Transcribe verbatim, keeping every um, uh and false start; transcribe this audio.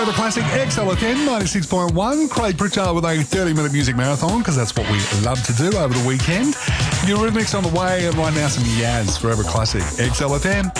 Forever Classic X L F M ninety-six point one. Craig Pritchard with a thirty-minute music marathon, because that's what we love to do over the weekend. Eurythmics on the way, and right now some Yaz, Forever Classic X L F M.